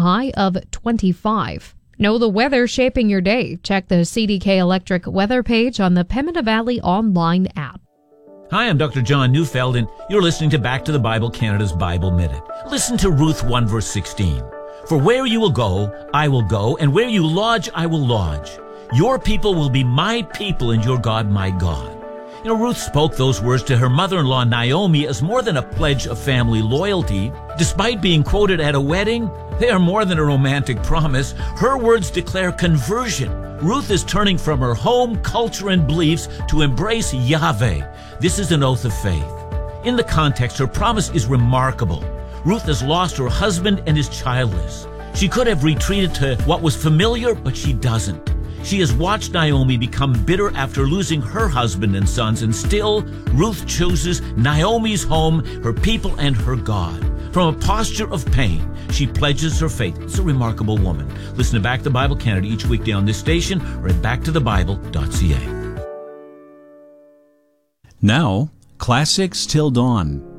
high of 25. Know the weather shaping your day. Check the CDK Electric weather page on the Pembina Valley online app. Hi, I'm Dr. John Neufeld, and you're listening to Back to the Bible Canada's Bible Minute. Listen to Ruth 1 verse 16. For where you will go, I will go, and where you lodge, I will lodge. Your people will be my people, and your God my God. You know, Ruth spoke those words to her mother-in-law Naomi as more than a pledge of family loyalty. Despite being quoted at a wedding, they are more than a romantic promise. Her words declare conversion. Ruth is turning from her home, culture, and beliefs to embrace Yahweh. This is an oath of faith. In the context, her promise is remarkable. Ruth has lost her husband and is childless. She could have retreated to what was familiar, but she doesn't. She has watched Naomi become bitter after losing her husband and sons, and still, Ruth chooses Naomi's home, her people, and her God. From a posture of pain, she pledges her faith. It's a remarkable woman. Listen to Back to the Bible Canada each weekday on this station or at backtothebible.ca. Now, Classics Till Dawn.